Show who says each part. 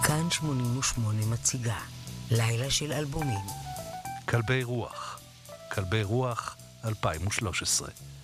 Speaker 1: כאן 88 מציגה לילה של אלבומים.
Speaker 2: כלבי רוח 2013.